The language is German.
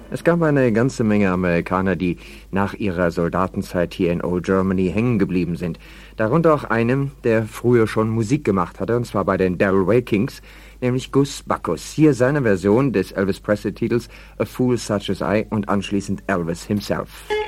Es gab eine ganze Menge Amerikaner, die nach ihrer Soldatenzeit hier in Old Germany hängen geblieben sind. Darunter auch einem, der früher schon Musik gemacht hatte, und zwar bei den Delray Kings, nämlich Gus Backus. Hier seine Version des Elvis Presley-Titels A Fool Such as I und anschließend Elvis himself.